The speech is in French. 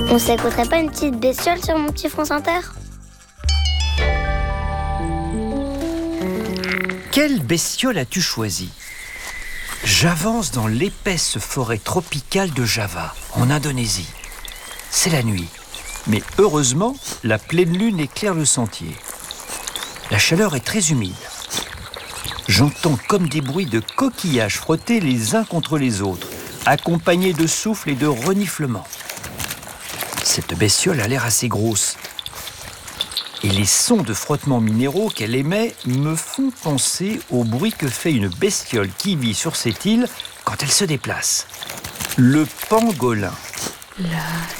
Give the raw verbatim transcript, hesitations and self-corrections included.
On s'écouterait pas une petite bestiole sur mon petit France Inter? Quelle bestiole as-tu choisi? J'avance dans l'épaisse forêt tropicale de Java, en Indonésie. C'est la nuit, mais heureusement, la pleine lune éclaire le sentier. La chaleur est très humide. J'entends comme des bruits de coquillages frottés les uns contre les autres, accompagnés de souffles et de reniflements. Cette bestiole a l'air assez grosse. Et les sons de frottements minéraux qu'elle émet me font penser au bruit que fait une bestiole qui vit sur cette île quand elle se déplace. Le pangolin. La